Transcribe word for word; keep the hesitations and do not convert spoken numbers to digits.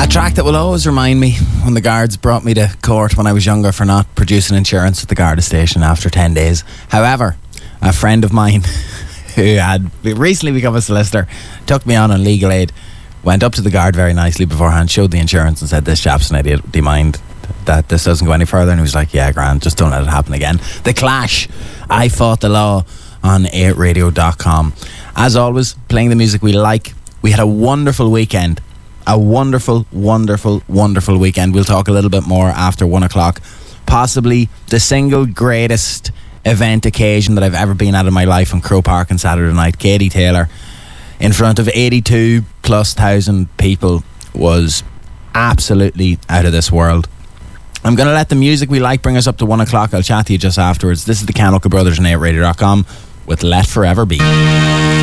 A track that will always remind me when the guards brought me to court when I was younger for not producing insurance at the Garda station after ten days. However, a friend of mine who had recently become a solicitor took me on on legal aid, went up to the guard very nicely beforehand, showed the insurance and said, "This chap's an idiot. Do you mind that this doesn't go any further?" And he was like, "Yeah, grand, just don't let it happen again." The Clash, I Fought the Law, on eight radio dot com. As always, playing the music we like. We had a wonderful weekend. A wonderful, wonderful, wonderful weekend. We'll talk a little bit more after one o'clock. Possibly the single greatest event occasion that I've ever been at in my life on Crow Park on Saturday night. Katie Taylor in front of eighty-two plus thousand people was absolutely out of this world. I'm going to let the music we like bring us up to one o'clock. I'll chat to you just afterwards. This is the Canuck Brothers on eight radio dot com with Let Forever Be.